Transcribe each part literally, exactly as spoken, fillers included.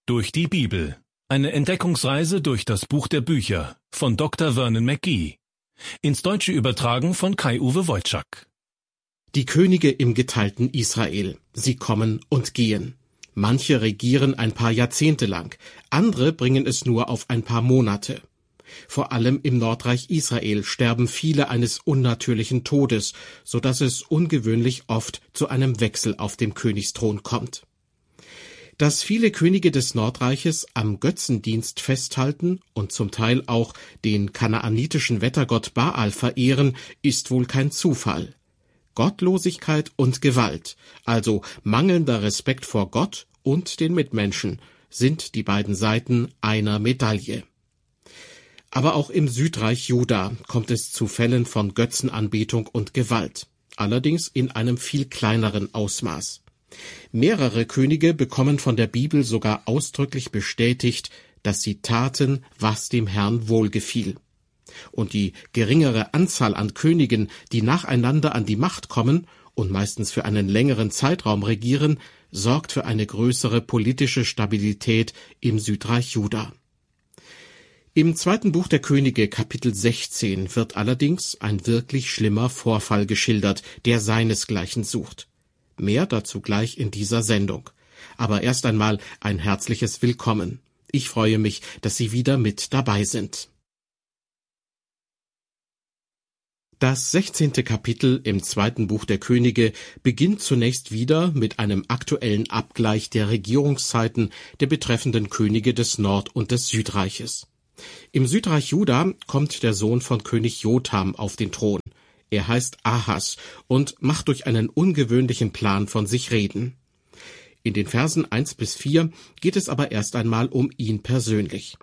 Durch die Bibel. Eine Entdeckungsreise durch das Buch der Bücher von Doktor Vernon McGee. Ins Deutsche übertragen von Kai-Uwe Wojczak. Die Könige im geteilten Israel. Sie kommen und gehen. Manche regieren ein paar Jahrzehnte lang, andere bringen es nur auf ein paar Monate. Vor allem im Nordreich Israel sterben viele eines unnatürlichen Todes, so dass es ungewöhnlich oft zu einem Wechsel auf dem Königsthron kommt. Dass viele Könige des Nordreiches am Götzendienst festhalten und zum Teil auch den kanaanitischen Wettergott Baal verehren, ist wohl kein Zufall. Gottlosigkeit und Gewalt, also mangelnder Respekt vor Gott und den Mitmenschen, sind die beiden Seiten einer Medaille. Aber auch im Südreich Juda kommt es zu Fällen von Götzenanbetung und Gewalt, allerdings in einem viel kleineren Ausmaß. Mehrere Könige bekommen von der Bibel sogar ausdrücklich bestätigt, dass sie taten, was dem Herrn wohlgefiel. Und die geringere Anzahl an Königen, die nacheinander an die Macht kommen und meistens für einen längeren Zeitraum regieren, sorgt für eine größere politische Stabilität im Südreich Juda. Im zweiten Buch der Könige, Kapitel sechzehn, wird allerdings ein wirklich schlimmer Vorfall geschildert, der seinesgleichen sucht. Mehr dazu gleich in dieser Sendung. Aber erst einmal ein herzliches Willkommen. Ich freue mich, dass Sie wieder mit dabei sind. Das sechzehnte Kapitel im zweiten Buch der Könige beginnt zunächst wieder mit einem aktuellen Abgleich der Regierungszeiten der betreffenden Könige des Nord- und des Südreiches. Im Südreich Juda kommt der Sohn von König Jotham auf den Thron. Er heißt Ahas und macht durch einen ungewöhnlichen Plan von sich reden. In den Versen eins bis vier geht es aber erst einmal um ihn persönlich.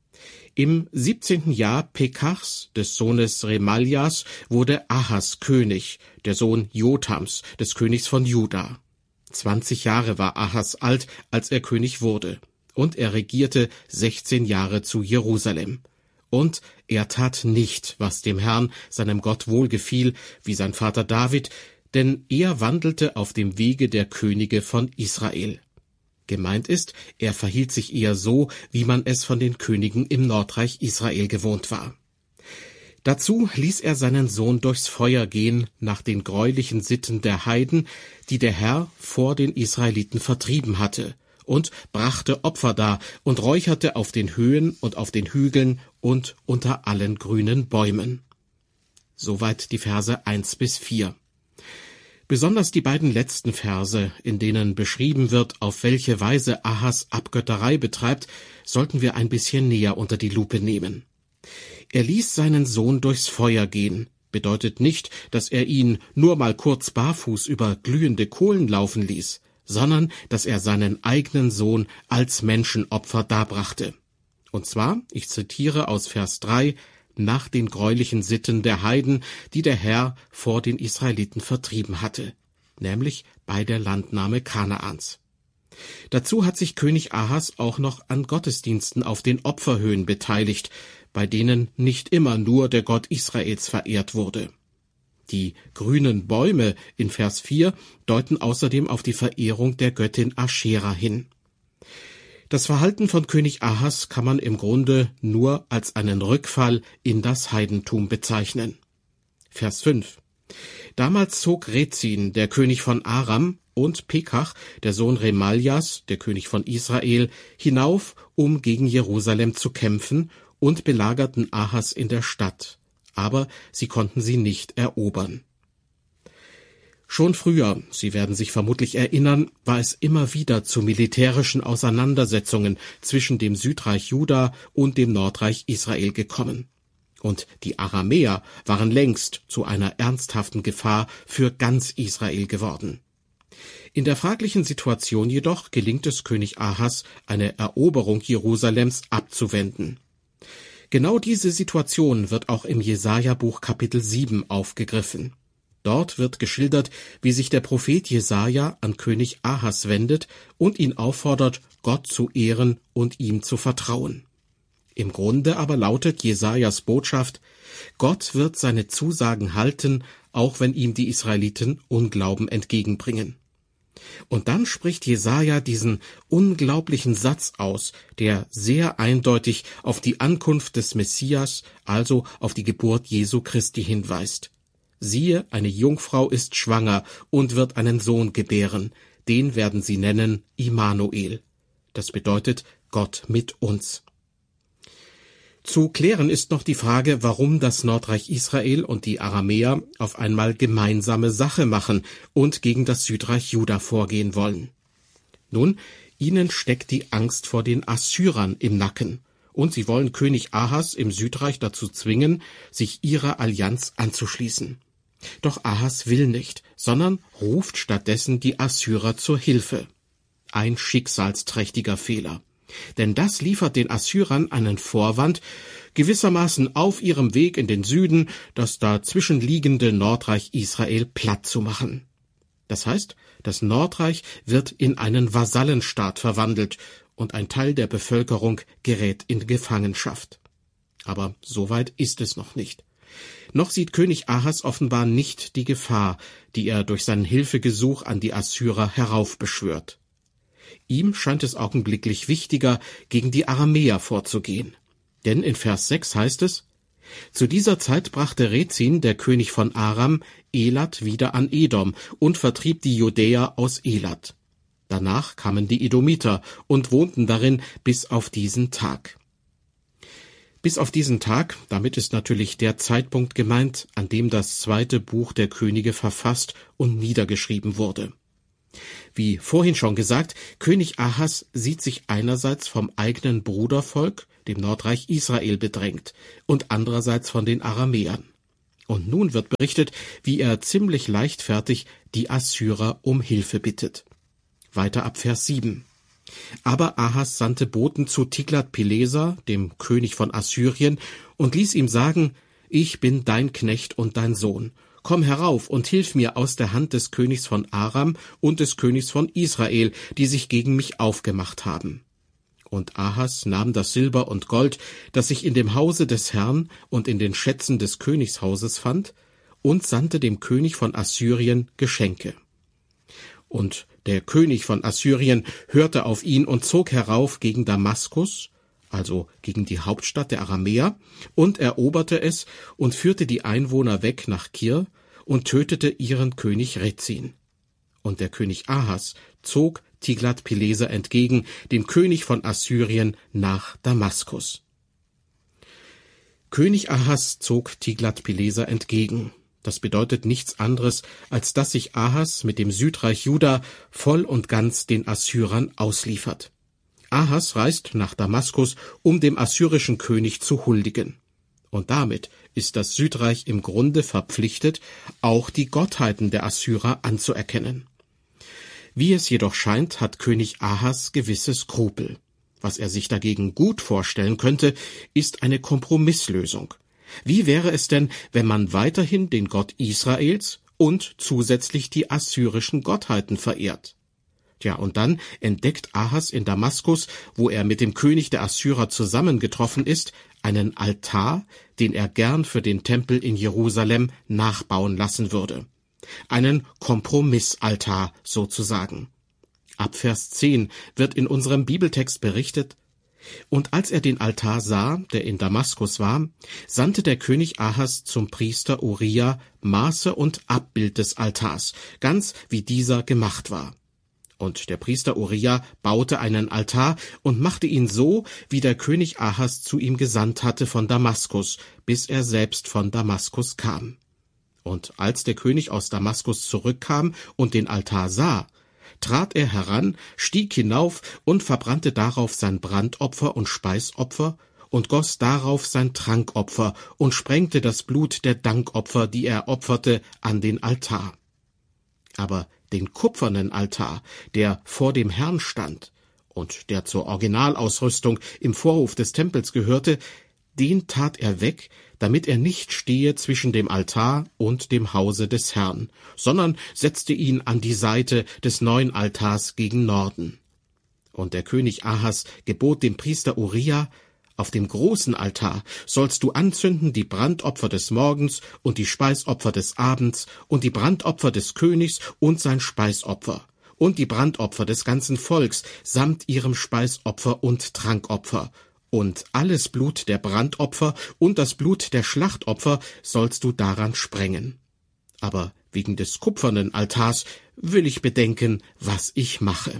Im siebzehnten Jahr Pekachs, des Sohnes Remaljas, wurde Ahas König, der Sohn Jothams, des Königs von Juda. Zwanzig Jahre war Ahas alt, als er König wurde, und er regierte sechzehn Jahre zu Jerusalem. Und er tat nicht, was dem Herrn, seinem Gott, wohlgefiel, wie sein Vater David, denn er wandelte auf dem Wege der Könige von Israel. Gemeint ist, er verhielt sich eher so, wie man es von den Königen im Nordreich Israel gewohnt war. Dazu ließ er seinen Sohn durchs Feuer gehen, nach den greulichen Sitten der Heiden, die der Herr vor den Israeliten vertrieben hatte, und brachte Opfer dar und räucherte auf den Höhen und auf den Hügeln und unter allen grünen Bäumen. Soweit die Verse eins bis vier. Besonders die beiden letzten Verse, in denen beschrieben wird, auf welche Weise Ahas Abgötterei betreibt, sollten wir ein bisschen näher unter die Lupe nehmen. Er ließ seinen Sohn durchs Feuer gehen, bedeutet nicht, dass er ihn nur mal kurz barfuß über glühende Kohlen laufen ließ, sondern dass er seinen eigenen Sohn als Menschenopfer darbrachte. Und zwar, ich zitiere aus Vers drei, nach den greulichen Sitten der Heiden, die der Herr vor den Israeliten vertrieben hatte, nämlich bei der Landnahme Kanaans. Dazu hat sich König Ahas auch noch an Gottesdiensten auf den Opferhöhen beteiligt, bei denen nicht immer nur der Gott Israels verehrt wurde. Die grünen Bäume in Vers vier deuten außerdem auf die Verehrung der Göttin Aschera hin. Das Verhalten von König Ahas kann man im Grunde nur als einen Rückfall in das Heidentum bezeichnen. Vers fünf. Damals zog Rezin, der König von Aram, und Pekach, der Sohn Remaljas, der König von Israel, hinauf, um gegen Jerusalem zu kämpfen, und belagerten Ahas in der Stadt. Aber sie konnten sie nicht erobern. Schon früher, Sie werden sich vermutlich erinnern, war es immer wieder zu militärischen Auseinandersetzungen zwischen dem Südreich Juda und dem Nordreich Israel gekommen. Und die Aramäer waren längst zu einer ernsthaften Gefahr für ganz Israel geworden. In der fraglichen Situation jedoch gelingt es König Ahas, eine Eroberung Jerusalems abzuwenden. Genau diese Situation wird auch im Jesaja-Buch Kapitel sieben aufgegriffen. Dort wird geschildert, wie sich der Prophet Jesaja an König Ahas wendet und ihn auffordert, Gott zu ehren und ihm zu vertrauen. Im Grunde aber lautet Jesajas Botschaft: Gott wird seine Zusagen halten, auch wenn ihm die Israeliten Unglauben entgegenbringen. Und dann spricht Jesaja diesen unglaublichen Satz aus, der sehr eindeutig auf die Ankunft des Messias, also auf die Geburt Jesu Christi hinweist. Siehe, eine Jungfrau ist schwanger und wird einen Sohn gebären. Den werden sie nennen Immanuel. Das bedeutet Gott mit uns. Zu klären ist noch die Frage, warum das Nordreich Israel und die Aramäer auf einmal gemeinsame Sache machen und gegen das Südreich Juda vorgehen wollen. Nun, ihnen steckt die Angst vor den Assyrern im Nacken, und sie wollen König Ahas im Südreich dazu zwingen, sich ihrer Allianz anzuschließen. Doch Ahas will nicht, sondern ruft stattdessen die Assyrer zur Hilfe. Ein schicksalsträchtiger Fehler. Denn das liefert den Assyrern einen Vorwand, gewissermaßen auf ihrem Weg in den Süden das dazwischenliegende Nordreich Israel platt zu machen. Das heißt, das Nordreich wird in einen Vasallenstaat verwandelt und ein Teil der Bevölkerung gerät in Gefangenschaft. Aber so weit ist es noch nicht. Noch sieht König Ahas offenbar nicht die Gefahr, die er durch sein Hilfegesuch an die Assyrer heraufbeschwört. Ihm scheint es augenblicklich wichtiger, gegen die Aramäer vorzugehen. Denn in Vers sechs heißt es: Zu dieser Zeit brachte Rezin, der König von Aram, Elat wieder an Edom und vertrieb die Judäer aus Elat. Danach kamen die Edomiter und wohnten darin bis auf diesen Tag. Bis auf diesen Tag, damit ist natürlich der Zeitpunkt gemeint, an dem das zweite Buch der Könige verfasst und niedergeschrieben wurde. Wie vorhin schon gesagt, König Ahas sieht sich einerseits vom eigenen Brudervolk, dem Nordreich Israel, bedrängt und andererseits von den Aramäern. Und nun wird berichtet, wie er ziemlich leichtfertig die Assyrer um Hilfe bittet. Weiter ab Vers sieben. Aber Ahas sandte Boten zu Tiglat-Pileser, dem König von Assyrien, und ließ ihm sagen: Ich bin dein Knecht und dein Sohn. Komm herauf und hilf mir aus der Hand des Königs von Aram und des Königs von Israel, die sich gegen mich aufgemacht haben. Und Ahas nahm das Silber und Gold, das sich in dem Hause des Herrn und in den Schätzen des Königshauses fand, und sandte dem König von Assyrien Geschenke. Und der König von Assyrien hörte auf ihn und zog herauf gegen Damaskus, also gegen die Hauptstadt der Aramäer, und eroberte es und führte die Einwohner weg nach Kir und tötete ihren König Rezin. Und der König Ahas zog Tiglat-Pileser entgegen, dem König von Assyrien, nach Damaskus. König Ahas zog Tiglat-Pileser entgegen. Das bedeutet nichts anderes, als dass sich Ahas mit dem Südreich Juda voll und ganz den Assyrern ausliefert. Ahas reist nach Damaskus, um dem assyrischen König zu huldigen. Und damit ist das Südreich im Grunde verpflichtet, auch die Gottheiten der Assyrer anzuerkennen. Wie es jedoch scheint, hat König Ahas gewisse Skrupel. Was er sich dagegen gut vorstellen könnte, ist eine Kompromisslösung. Wie wäre es denn, wenn man weiterhin den Gott Israels und zusätzlich die assyrischen Gottheiten verehrt? Tja, und dann entdeckt Ahas in Damaskus, wo er mit dem König der Assyrer zusammengetroffen ist, einen Altar, den er gern für den Tempel in Jerusalem nachbauen lassen würde. Einen Kompromissaltar sozusagen. Ab Vers zehn wird in unserem Bibeltext berichtet: Und als er den Altar sah, der in Damaskus war, sandte der König Ahas zum Priester Uria Maße und Abbild des Altars, ganz wie dieser gemacht war. Und der Priester Uria baute einen Altar und machte ihn so, wie der König Ahas zu ihm gesandt hatte von Damaskus, bis er selbst von Damaskus kam. Und als der König aus Damaskus zurückkam und den Altar sah, trat er heran, stieg hinauf und verbrannte darauf sein Brandopfer und Speisopfer und goss darauf sein Trankopfer und sprengte das Blut der Dankopfer, die er opferte, an den Altar. Aber den kupfernen Altar, der vor dem Herrn stand und der zur Originalausrüstung im Vorhof des Tempels gehörte, den tat er weg, damit er nicht stehe zwischen dem Altar und dem Hause des Herrn, sondern setzte ihn an die Seite des neuen Altars gegen Norden. Und der König Ahas gebot dem Priester Uria: Auf dem großen Altar sollst du anzünden die Brandopfer des Morgens und die Speisopfer des Abends und die Brandopfer des Königs und sein Speisopfer, und die Brandopfer des ganzen Volks samt ihrem Speisopfer und Trankopfer. Und alles Blut der Brandopfer und das Blut der Schlachtopfer sollst du daran sprengen. Aber wegen des kupfernen Altars will ich bedenken, was ich mache.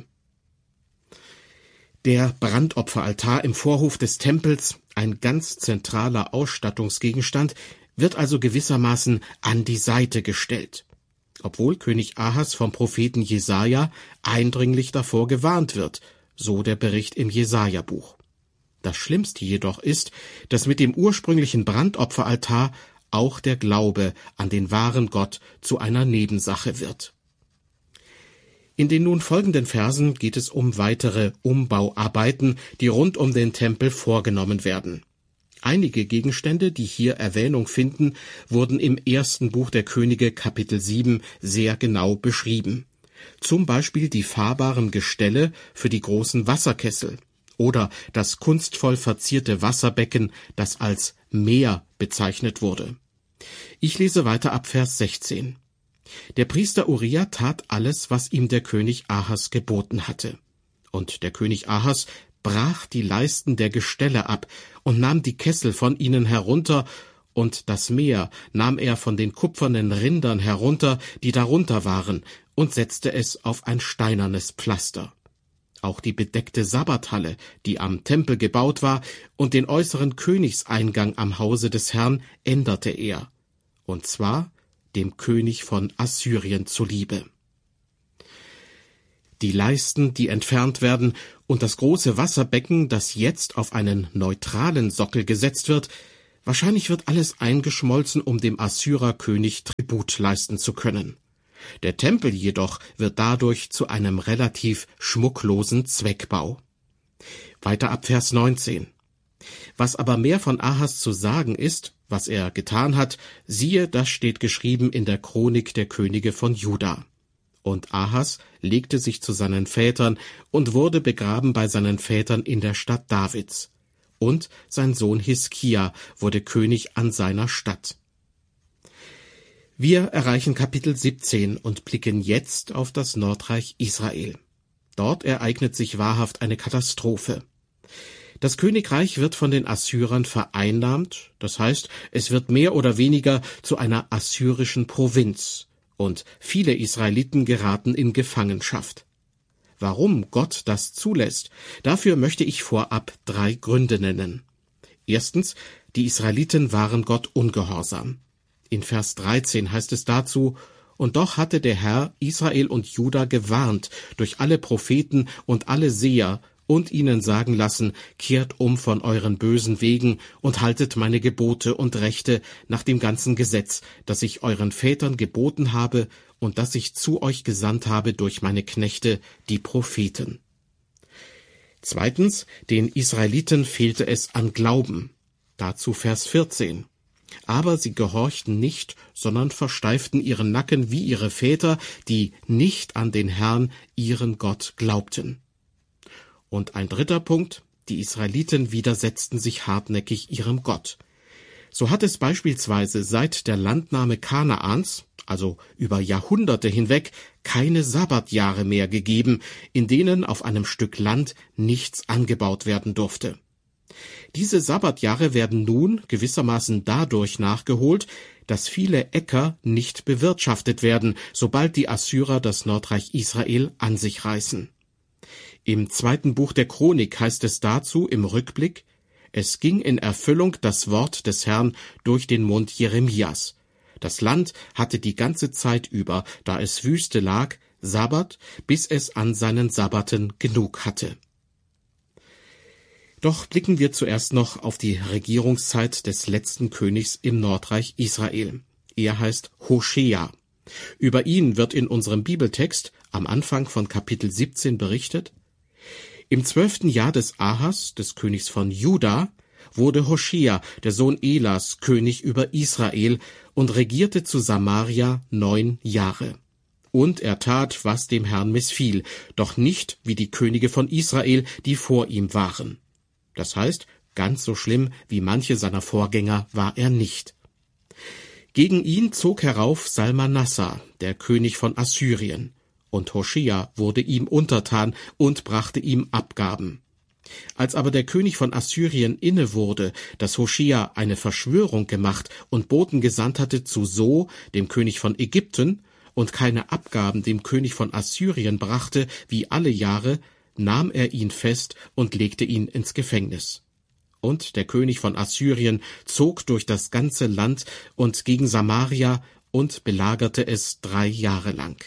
Der Brandopferaltar im Vorhof des Tempels, ein ganz zentraler Ausstattungsgegenstand, wird also gewissermaßen an die Seite gestellt, obwohl König Ahas vom Propheten Jesaja eindringlich davor gewarnt wird, so der Bericht im Jesaja-Buch. Das Schlimmste jedoch ist, dass mit dem ursprünglichen Brandopferaltar auch der Glaube an den wahren Gott zu einer Nebensache wird. In den nun folgenden Versen geht es um weitere Umbauarbeiten, die rund um den Tempel vorgenommen werden. Einige Gegenstände, die hier Erwähnung finden, wurden im ersten Buch der Könige, Kapitel sieben, sehr genau beschrieben. Zum Beispiel die fahrbaren Gestelle für die großen Wasserkessel oder das kunstvoll verzierte Wasserbecken, das als Meer bezeichnet wurde. Ich lese weiter ab Vers sechzehn. Der Priester Uria tat alles, was ihm der König Ahas geboten hatte. Und der König Ahas brach die Leisten der Gestelle ab und nahm die Kessel von ihnen herunter, und das Meer nahm er von den kupfernen Rindern herunter, die darunter waren, und setzte es auf ein steinernes Pflaster. Auch die bedeckte Sabbathalle, die am Tempel gebaut war, und den äußeren Königseingang am Hause des Herrn änderte er, und zwar dem König von Assyrien zuliebe. Die Leisten, die entfernt werden, und das große Wasserbecken, das jetzt auf einen neutralen Sockel gesetzt wird, wahrscheinlich wird alles eingeschmolzen, um dem Assyrerkönig Tribut leisten zu können. Der Tempel jedoch wird dadurch zu einem relativ schmucklosen Zweckbau. Weiter ab Vers neunzehn. Was aber mehr von Ahas zu sagen ist, was er getan hat, siehe, das steht geschrieben in der Chronik der Könige von Juda. Und Ahas legte sich zu seinen Vätern und wurde begraben bei seinen Vätern in der Stadt Davids. Und sein Sohn Hiskia wurde König an seiner Stadt. Wir erreichen Kapitel siebzehn und blicken jetzt auf das Nordreich Israel. Dort ereignet sich wahrhaft eine Katastrophe. Das Königreich wird von den Assyrern vereinnahmt, das heißt, es wird mehr oder weniger zu einer assyrischen Provinz, und viele Israeliten geraten in Gefangenschaft. Warum Gott das zulässt, dafür möchte ich vorab drei Gründe nennen. Erstens, die Israeliten waren Gott ungehorsam. In Vers dreizehn heißt es dazu: Und doch hatte der Herr Israel und Juda gewarnt durch alle Propheten und alle Seher und ihnen sagen lassen, kehrt um von euren bösen Wegen und haltet meine Gebote und Rechte nach dem ganzen Gesetz, das ich euren Vätern geboten habe und das ich zu euch gesandt habe durch meine Knechte, die Propheten. Zweitens, den Israeliten fehlte es an Glauben. Dazu Vers vierzehn. Aber sie gehorchten nicht, sondern versteiften ihren Nacken wie ihre Väter, die nicht an den Herrn, ihren Gott, glaubten. Und ein dritter Punkt, die Israeliten widersetzten sich hartnäckig ihrem Gott. So hat es beispielsweise seit der Landnahme Kanaans, also über Jahrhunderte hinweg, keine Sabbatjahre mehr gegeben, in denen auf einem Stück Land nichts angebaut werden durfte. Diese Sabbatjahre werden nun gewissermaßen dadurch nachgeholt, dass viele Äcker nicht bewirtschaftet werden, sobald die Assyrer das Nordreich Israel an sich reißen. Im zweiten Buch der Chronik heißt es dazu im Rückblick: Es ging in Erfüllung das Wort des Herrn durch den Mund Jeremias. Das Land hatte die ganze Zeit über, da es Wüste lag, Sabbat, bis es an seinen Sabbaten genug hatte. Doch blicken wir zuerst noch auf die Regierungszeit des letzten Königs im Nordreich Israel. Er heißt Hoschea. Über ihn wird in unserem Bibeltext am Anfang von Kapitel siebzehn berichtet: Im zwölften Jahr des Ahas, des Königs von Juda, wurde Hoschea, der Sohn Elas, König über Israel und regierte zu Samaria neun Jahre. Und er tat, was dem Herrn missfiel, doch nicht wie die Könige von Israel, die vor ihm waren. Das heißt, ganz so schlimm wie manche seiner Vorgänger war er nicht. Gegen ihn zog herauf Salmanassar, der König von Assyrien, und Hoschea wurde ihm untertan und brachte ihm Abgaben. Als aber der König von Assyrien inne wurde, dass Hoschea eine Verschwörung gemacht und Boten gesandt hatte zu So, dem König von Ägypten, und keine Abgaben dem König von Assyrien brachte, wie alle Jahre, nahm er ihn fest und legte ihn ins Gefängnis. Und der König von Assyrien zog durch das ganze Land und gegen Samaria und belagerte es drei Jahre lang.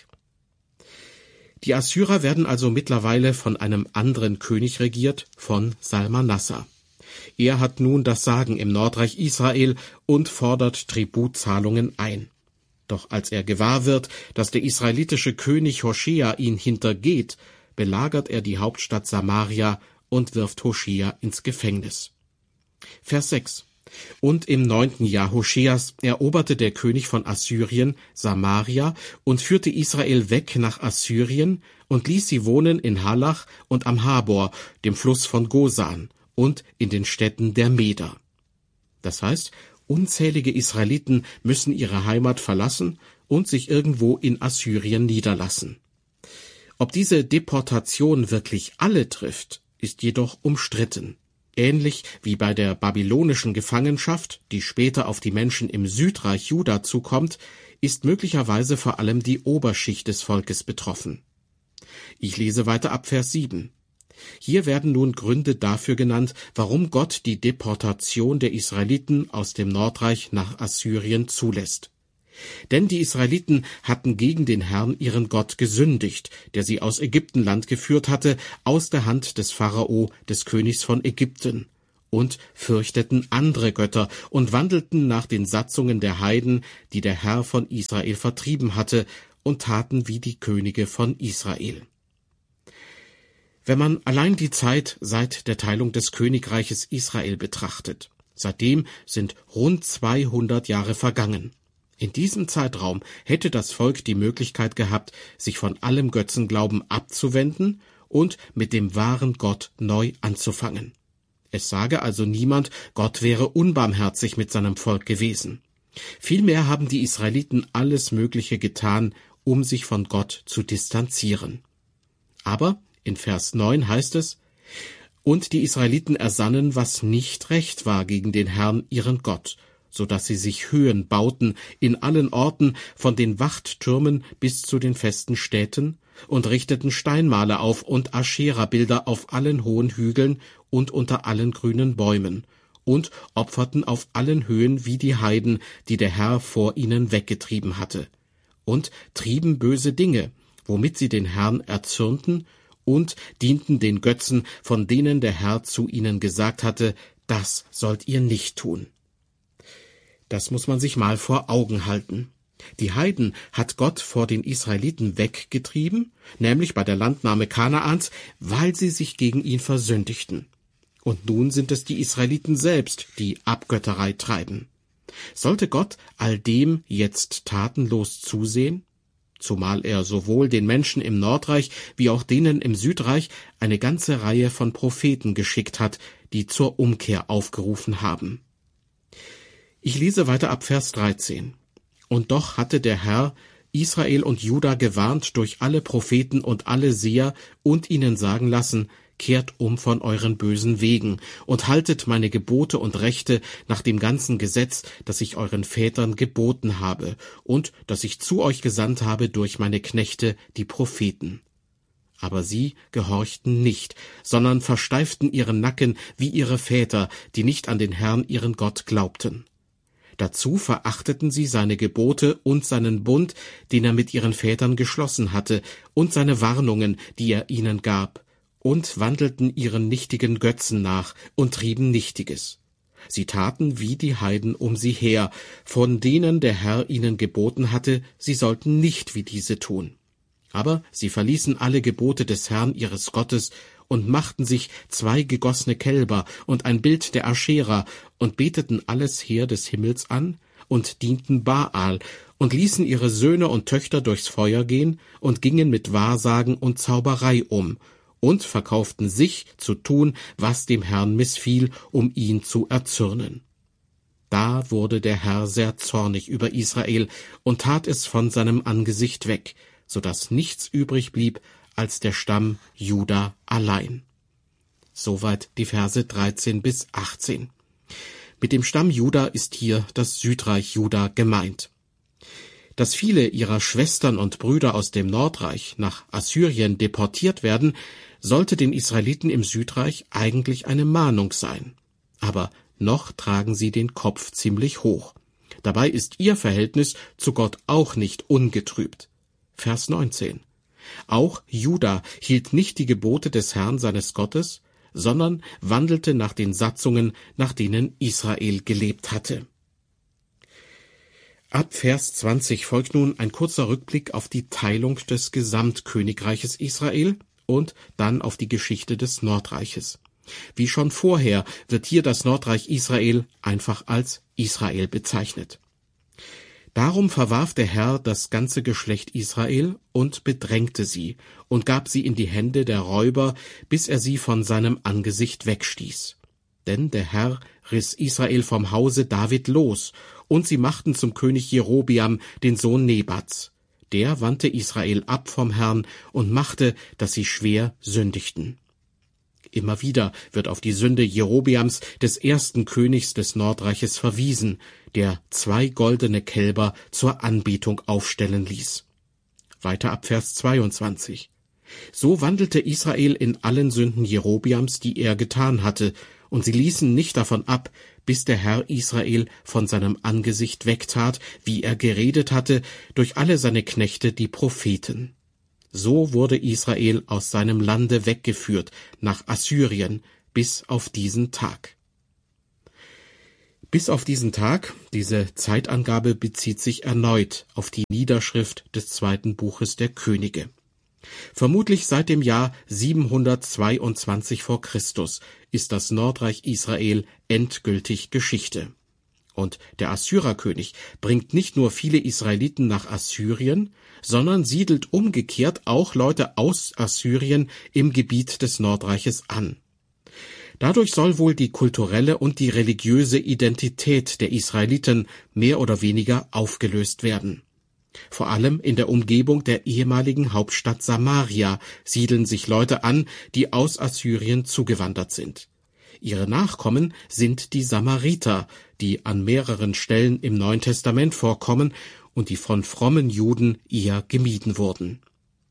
Die Assyrer werden also mittlerweile von einem anderen König regiert, von Salmanassar. Er hat nun das Sagen im Nordreich Israel und fordert Tributzahlungen ein. Doch als er gewahr wird, dass der israelitische König Hoschea ihn hintergeht, belagert er die Hauptstadt Samaria und wirft Hoschea ins Gefängnis. Vers sechs. Und im neunten Jahr Hoscheas eroberte der König von Assyrien Samaria und führte Israel weg nach Assyrien und ließ sie wohnen in Halach und am Habor, dem Fluss von Gosan, und in den Städten der Meder. Das heißt, unzählige Israeliten müssen ihre Heimat verlassen und sich irgendwo in Assyrien niederlassen. Ob diese Deportation wirklich alle trifft, ist jedoch umstritten. Ähnlich wie bei der babylonischen Gefangenschaft, die später auf die Menschen im Südreich Juda zukommt, ist möglicherweise vor allem die Oberschicht des Volkes betroffen. Ich lese weiter ab Vers sieben. Hier werden nun Gründe dafür genannt, warum Gott die Deportation der Israeliten aus dem Nordreich nach Assyrien zulässt. Denn die Israeliten hatten gegen den Herrn ihren Gott gesündigt, der sie aus Ägyptenland geführt hatte, aus der Hand des Pharao, des Königs von Ägypten, und fürchteten andere Götter und wandelten nach den Satzungen der Heiden, die der Herr von Israel vertrieben hatte, und taten wie die Könige von Israel. Wenn man allein die Zeit seit der Teilung des Königreiches Israel betrachtet, seitdem sind rund zweihundert Jahre vergangen. In diesem Zeitraum hätte das Volk die Möglichkeit gehabt, sich von allem Götzenglauben abzuwenden und mit dem wahren Gott neu anzufangen. Es sage also niemand, Gott wäre unbarmherzig mit seinem Volk gewesen. Vielmehr haben die Israeliten alles Mögliche getan, um sich von Gott zu distanzieren. Aber in Vers neun heißt es, und die Israeliten ersannen, was nicht recht war gegen den Herrn, ihren Gott, so dass sie sich Höhen bauten in allen Orten, von den Wachttürmen bis zu den festen Städten, und richteten Steinmale auf und Aschera-Bilder auf allen hohen Hügeln und unter allen grünen Bäumen, und opferten auf allen Höhen wie die Heiden, die der Herr vor ihnen weggetrieben hatte, und trieben böse Dinge, womit sie den Herrn erzürnten, und dienten den Götzen, von denen der Herr zu ihnen gesagt hatte, das sollt ihr nicht tun. Das muss man sich mal vor Augen halten. Die Heiden hat Gott vor den Israeliten weggetrieben, nämlich bei der Landnahme Kanaans, weil sie sich gegen ihn versündigten. Und nun sind es die Israeliten selbst, die Abgötterei treiben. Sollte Gott all dem jetzt tatenlos zusehen? Zumal er sowohl den Menschen im Nordreich wie auch denen im Südreich eine ganze Reihe von Propheten geschickt hat, die zur Umkehr aufgerufen haben. Ich lese weiter ab Vers dreizehn. Und doch hatte der Herr Israel und Juda gewarnt durch alle Propheten und alle Seher und ihnen sagen lassen, kehrt um von euren bösen Wegen und haltet meine Gebote und Rechte nach dem ganzen Gesetz, das ich euren Vätern geboten habe und das ich zu euch gesandt habe durch meine Knechte, die Propheten. Aber sie gehorchten nicht, sondern versteiften ihren Nacken wie ihre Väter, die nicht an den Herrn ihren Gott glaubten. Dazu verachteten sie seine Gebote und seinen Bund, den er mit ihren Vätern geschlossen hatte, und seine Warnungen, die er ihnen gab, und wandelten ihren nichtigen Götzen nach und trieben Nichtiges. Sie taten wie die Heiden um sie her, von denen der Herr ihnen geboten hatte, sie sollten nicht wie diese tun. Aber sie verließen alle Gebote des Herrn ihres Gottes und machten sich zwei gegossene Kälber und ein Bild der Aschera und beteten alles Heer des Himmels an und dienten Baal und ließen ihre Söhne und Töchter durchs Feuer gehen und gingen mit Wahrsagen und Zauberei um und verkauften sich zu tun, was dem Herrn missfiel, um ihn zu erzürnen. Da wurde der Herr sehr zornig über Israel und tat es von seinem Angesicht weg, so dass nichts übrig blieb als der Stamm Juda allein. Soweit die Verse dreizehn bis achtzehn. Mit dem Stamm Juda ist hier das Südreich Juda gemeint. Dass viele ihrer Schwestern und Brüder aus dem Nordreich nach Assyrien deportiert werden, sollte den Israeliten im Südreich eigentlich eine Mahnung sein. Aber noch tragen sie den Kopf ziemlich hoch. Dabei ist ihr Verhältnis zu Gott auch nicht ungetrübt. Vers neunzehn. Auch Juda hielt nicht die Gebote des Herrn seines Gottes, sondern wandelte nach den Satzungen, nach denen Israel gelebt hatte. Ab Vers zwanzig folgt nun ein kurzer Rückblick auf die Teilung des Gesamtkönigreiches Israel und dann auf die Geschichte des Nordreiches. Wie schon vorher wird hier das Nordreich Israel einfach als Israel bezeichnet. Darum verwarf der Herr das ganze Geschlecht Israel und bedrängte sie und gab sie in die Hände der Räuber, bis er sie von seinem Angesicht wegstieß. Denn der Herr riss Israel vom Hause David los, und sie machten zum König Jerobiam den Sohn Nebats. Der wandte Israel ab vom Herrn und machte, dass sie schwer sündigten. Immer wieder wird auf die Sünde Jerobiams, des ersten Königs des Nordreiches, verwiesen, der zwei goldene Kälber zur Anbetung aufstellen ließ. Weiter ab Vers zweiundzwanzig. So wandelte Israel in allen Sünden Jerobiams, die er getan hatte, und sie ließen nicht davon ab, bis der Herr Israel von seinem Angesicht wegtat, wie er geredet hatte, durch alle seine Knechte, die Propheten. So wurde Israel aus seinem Lande weggeführt nach Assyrien bis auf diesen Tag. Bis auf diesen Tag, diese Zeitangabe bezieht sich erneut auf die Niederschrift des zweiten Buches der Könige. Vermutlich seit dem Jahr siebenhundertzweiundzwanzig vor Christus ist das Nordreich Israel endgültig Geschichte. Und der Assyrerkönig bringt nicht nur viele Israeliten nach Assyrien, sondern siedelt umgekehrt auch Leute aus Assyrien im Gebiet des Nordreiches an. Dadurch soll wohl die kulturelle und die religiöse Identität der Israeliten mehr oder weniger aufgelöst werden. Vor allem in der Umgebung der ehemaligen Hauptstadt Samaria siedeln sich Leute an, die aus Assyrien zugewandert sind. Ihre Nachkommen sind die Samariter, die an mehreren Stellen im Neuen Testament vorkommen und die von frommen Juden eher gemieden wurden.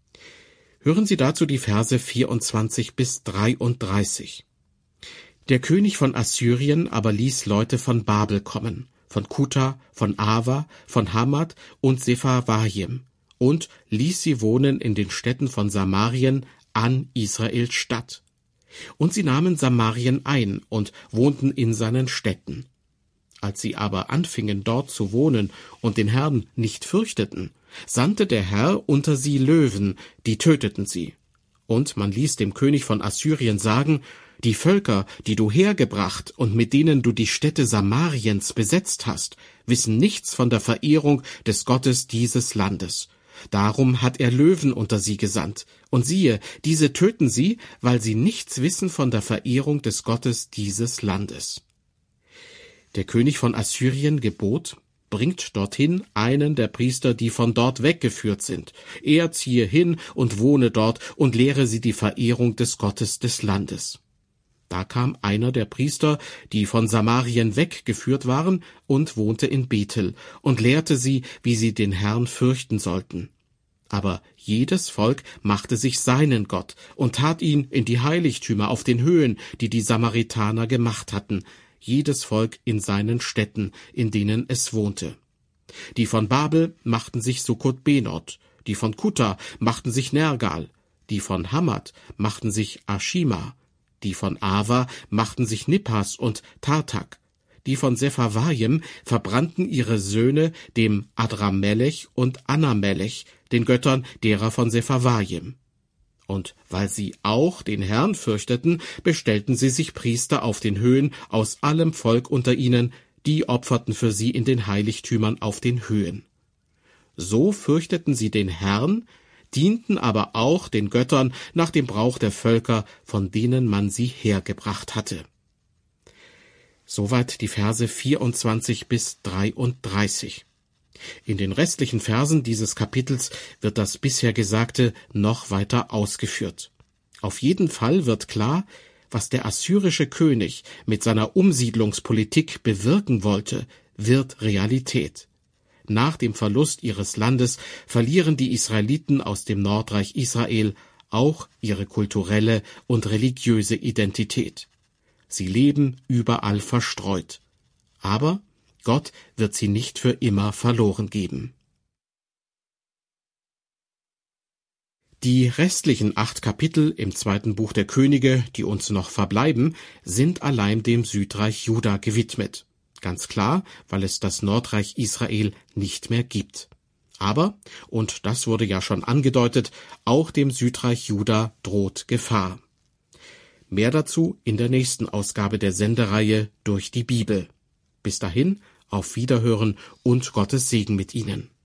Hören Sie dazu die Verse vierundzwanzig bis dreiunddreißig. Der König von Assyrien aber ließ Leute von Babel kommen, von Kuta, von Ava, von Hamat und Sepharvaim, und ließ sie wohnen in den Städten von Samarien an Israels Stadt. Und sie nahmen Samarien ein und wohnten in seinen Städten. Als sie aber anfingen, dort zu wohnen und den Herrn nicht fürchteten, sandte der Herr unter sie Löwen, die töteten sie. Und man ließ dem König von Assyrien sagen: Die Völker, die du hergebracht und mit denen du die Städte Samariens besetzt hast, wissen nichts von der Verehrung des Gottes dieses Landes. Darum hat er Löwen unter sie gesandt. Und siehe, diese töten sie, weil sie nichts wissen von der Verehrung des Gottes dieses Landes. Der König von Assyrien gebot: Bringt dorthin einen der Priester, die von dort weggeführt sind. Er ziehe hin und wohne dort und lehre sie die Verehrung des Gottes des Landes. Da kam einer der Priester, die von Samarien weggeführt waren, und wohnte in Bethel und lehrte sie, wie sie den Herrn fürchten sollten. Aber jedes Volk machte sich seinen Gott und tat ihn in die Heiligtümer auf den Höhen, die die Samaritaner gemacht hatten, jedes Volk in seinen Städten, in denen es wohnte. Die von Babel machten sich Sukkot-Benot, die von Kuta machten sich Nergal, die von Hamat machten sich Ashima, die von Ava machten sich Nippas und Tartak, die von Sepharvaim verbrannten ihre Söhne dem Adramelech und Anamelech, den Göttern derer von Sepharvaim. Und weil sie auch den Herrn fürchteten, bestellten sie sich Priester auf den Höhen aus allem Volk unter ihnen, die opferten für sie in den Heiligtümern auf den Höhen. So fürchteten sie den Herrn, dienten aber auch den Göttern nach dem Brauch der Völker, von denen man sie hergebracht hatte. Soweit die Verse vierundzwanzig bis dreiunddreißig. In den restlichen Versen dieses Kapitels wird das bisher Gesagte noch weiter ausgeführt. Auf jeden Fall wird klar, was der assyrische König mit seiner Umsiedlungspolitik bewirken wollte, wird Realität. Nach dem Verlust ihres Landes verlieren die Israeliten aus dem Nordreich Israel auch ihre kulturelle und religiöse Identität. Sie leben überall verstreut. Aber Gott wird sie nicht für immer verloren geben. Die restlichen acht Kapitel im zweiten Buch der Könige, die uns noch verbleiben, sind allein dem Südreich Juda gewidmet. Ganz klar, weil es das Nordreich Israel nicht mehr gibt. Aber, und das wurde ja schon angedeutet, auch dem Südreich Juda droht Gefahr. Mehr dazu in der nächsten Ausgabe der Sendereihe Durch die Bibel. Bis dahin, auf Wiederhören und Gottes Segen mit Ihnen.